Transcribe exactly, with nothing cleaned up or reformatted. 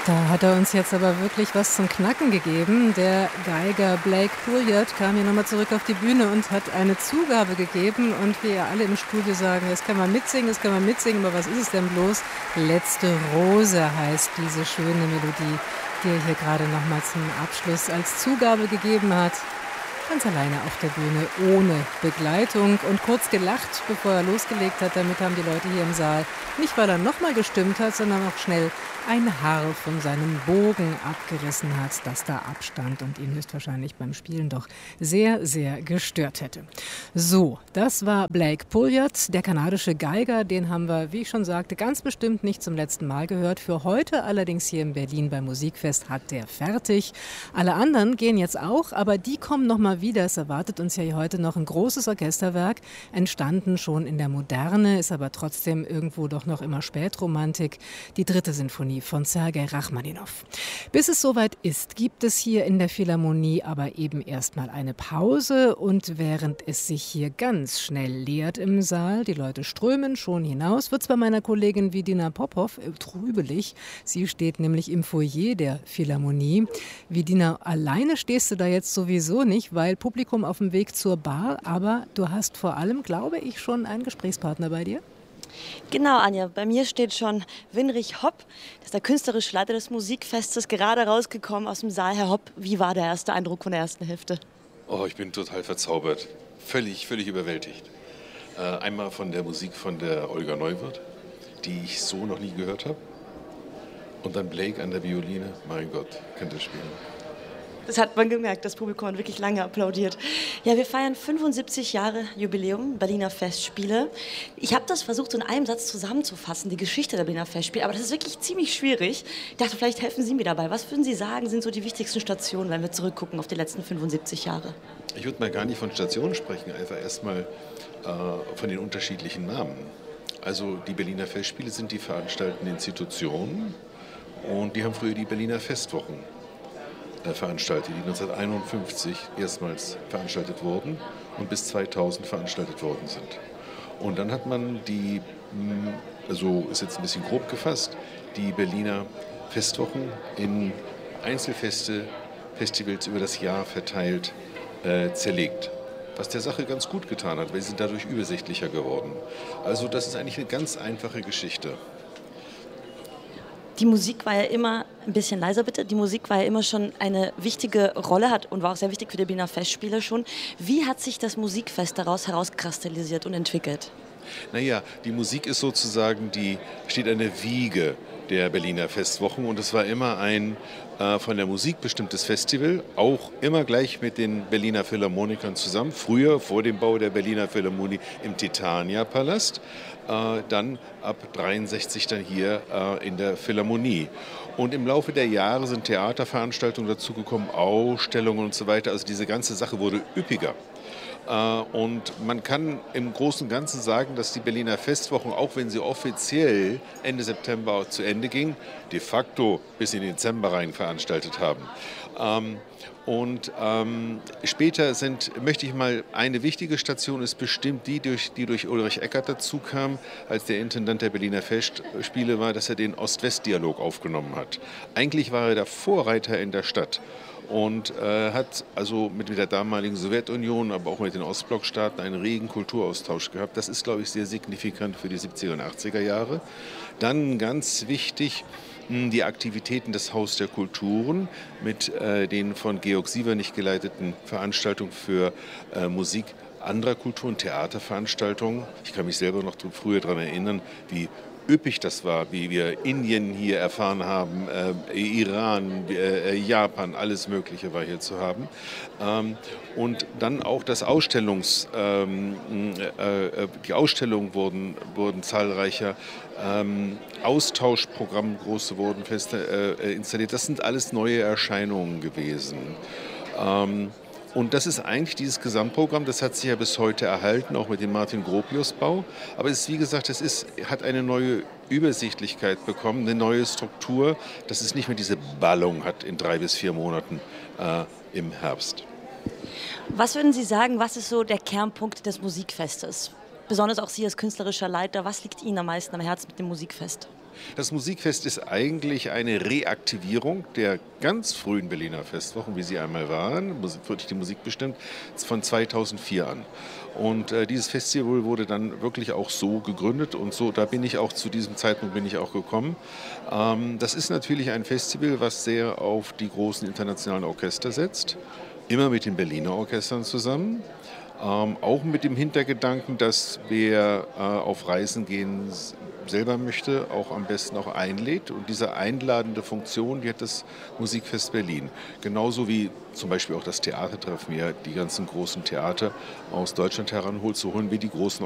Da hat er uns jetzt aber wirklich was zum Knacken gegeben. Der Geiger Blake Pouliot kam hier nochmal zurück auf die Bühne und hat eine Zugabe gegeben. Und wir alle im Studio sagen, das kann man mitsingen, das kann man mitsingen, aber was ist es denn bloß? Letzte Rose heißt diese schöne Melodie, die er hier gerade nochmal zum Abschluss als Zugabe gegeben hat. Ganz alleine auf der Bühne, ohne Begleitung und kurz gelacht, bevor er losgelegt hat. Damit haben die Leute hier im Saal, nicht weil er nochmal gestimmt hat, sondern auch schnell ein Haar von seinem Bogen abgerissen hat, das da abstand und ihn höchstwahrscheinlich beim Spielen doch sehr, sehr gestört hätte. So, das war Blake Pouliot, der kanadische Geiger. Den haben wir, wie ich schon sagte, ganz bestimmt nicht zum letzten Mal gehört. Für heute allerdings hier in Berlin beim Musikfest hat der fertig. Alle anderen gehen jetzt auch, aber die kommen noch mal wieder. Es erwartet uns ja hier heute noch ein großes Orchesterwerk, entstanden schon in der Moderne, ist aber trotzdem irgendwo doch noch immer Spätromantik, die dritte Sinfonie von Sergei Rachmaninow. Bis es soweit ist, gibt es hier in der Philharmonie aber eben erstmal eine Pause, und während es sich hier ganz schnell leert im Saal, die Leute strömen schon hinaus, wird es bei meiner Kollegin Vidina Popov äh, trübelig. Sie steht nämlich im Foyer der Philharmonie. Vidina, alleine stehst du da jetzt sowieso nicht, weil Publikum auf dem Weg zur Bar, aber du hast vor allem, glaube ich, schon einen Gesprächspartner bei dir? Genau, Anja. Bei mir steht schon Winrich Hopp. Das ist der künstlerische Leiter des Musikfestes, gerade rausgekommen aus dem Saal. Herr Hopp, wie war der erste Eindruck von der ersten Hälfte? Oh, ich bin total verzaubert. Völlig, völlig überwältigt. Äh, einmal von der Musik von der Olga Neuwirth, die ich so noch nie gehört habe. Und dann Blake an der Violine. Mein Gott, kann der spielen. Das hat man gemerkt, das Publikum hat wirklich lange applaudiert. Ja, wir feiern fünfundsiebzig Jahre Jubiläum Berliner Festspiele. Ich habe das versucht, so in einem Satz zusammenzufassen, die Geschichte der Berliner Festspiele, aber das ist wirklich ziemlich schwierig. Ich dachte, vielleicht helfen Sie mir dabei. Was würden Sie sagen, sind so die wichtigsten Stationen, wenn wir zurückgucken auf die letzten fünfundsiebzig Jahre? Ich würde mal gar nicht von Stationen sprechen, einfach erstmal äh, von den unterschiedlichen Namen. Also die Berliner Festspiele sind die veranstaltenden Institutionen, und die haben früher die Berliner Festwochen veranstaltet, die neunzehnhunderteinundfünfzig erstmals veranstaltet wurden und bis zweitausend veranstaltet worden sind. Und dann hat man die, also ist jetzt ein bisschen grob gefasst, die Berliner Festwochen in Einzelfeste, Festivals über das Jahr verteilt äh, zerlegt. Was der Sache ganz gut getan hat, weil sie sind dadurch übersichtlicher geworden. Also das ist eigentlich eine ganz einfache Geschichte. Die Musik war ja immer, ein bisschen leiser bitte, die Musik war ja immer schon eine wichtige Rolle hat und war auch sehr wichtig für die Berliner Festspiele schon. Wie hat sich das Musikfest daraus herauskristallisiert und entwickelt? Naja, die Musik ist sozusagen, die steht an der Wiege der Berliner Festwochen, und es war immer ein äh, von der Musik bestimmtes Festival, auch immer gleich mit den Berliner Philharmonikern zusammen. Früher, vor dem Bau der Berliner Philharmonie, im Titania-Palast, äh, dann ab dreiundsechzig dann hier äh, in der Philharmonie. Und im Laufe der Jahre sind Theaterveranstaltungen dazugekommen, Ausstellungen und so weiter. Also diese ganze Sache wurde üppiger. Und man kann im Großen und Ganzen sagen, dass die Berliner Festwochen, auch wenn sie offiziell Ende September zu Ende ging, de facto bis in den Dezember rein veranstaltet haben. Und ähm, später sind, möchte ich mal, eine wichtige Station ist bestimmt die, durch, die durch Ulrich Eckert dazu kam, als der Intendant der Berliner Festspiele war, dass er den Ost-West-Dialog aufgenommen hat. Eigentlich war er der Vorreiter in der Stadt und äh, hat also mit der damaligen Sowjetunion, aber auch mit den Ostblockstaaten einen regen Kulturaustausch gehabt. Das ist, glaube ich, sehr signifikant für die siebziger und achtziger Jahre. Dann ganz wichtig, die Aktivitäten des Haus der Kulturen mit äh, den von Georg Sievernich geleiteten Veranstaltungen für äh, Musik anderer Kulturen, Theaterveranstaltungen. Ich kann mich selber noch früher daran erinnern, wie üppig das war, wie wir Indien hier erfahren haben, äh, Iran, äh, Japan, alles Mögliche war hier zu haben. Ähm, und dann auch das Ausstellungs, ähm, äh, die Ausstellungen wurden, wurden zahlreicher, ähm, Austauschprogramme große wurden fest äh, installiert. Das sind alles neue Erscheinungen gewesen. Ähm, Und das ist eigentlich dieses Gesamtprogramm, das hat sich ja bis heute erhalten, auch mit dem Martin-Gropius-Bau. Aber es ist, wie gesagt, es ist, hat eine neue Übersichtlichkeit bekommen, eine neue Struktur, dass es nicht mehr diese Ballung hat in drei bis vier Monaten äh, im Herbst. Was würden Sie sagen, was ist so der Kernpunkt des Musikfestes? Besonders auch Sie als künstlerischer Leiter, was liegt Ihnen am meisten am Herzen mit dem Musikfest? Das Musikfest ist eigentlich eine Reaktivierung der ganz frühen Berliner Festwochen, wie sie einmal waren, wirklich die Musik bestimmt, von zweitausendvier an. Und äh, dieses Festival wurde dann wirklich auch so gegründet und so, da bin ich auch zu diesem Zeitpunkt bin ich auch gekommen. Ähm, das ist natürlich ein Festival, was sehr auf die großen internationalen Orchester setzt, immer mit den Berliner Orchestern zusammen. Ähm, auch mit dem Hintergedanken, dass wer äh, auf Reisen gehen selber möchte, auch am besten auch einlädt. Und diese einladende Funktion, die hat das Musikfest Berlin. Genauso wie zum Beispiel auch das Theatertreffen, ja, die ganzen großen Theater aus Deutschland heranholt, so holen wir die großen